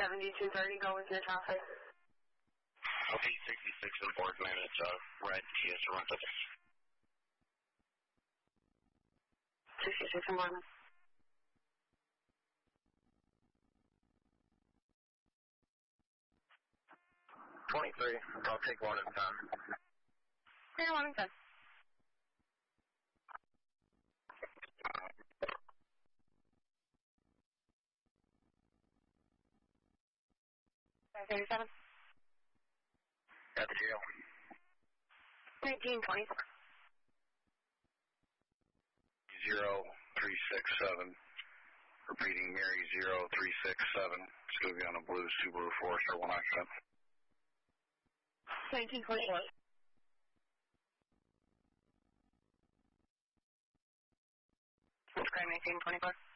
7230, go with your traffic. Okay, 66 and Boardman, it's red Kia Sorento. 66 and Boardman. 23, I'll take one at a time. Clear 1 and 10. $37. At the jail. 1924. 0367. Repeating Mary 0367. It's going to be on a blue Subaru Forester 197. 1928. Subscribe 1924.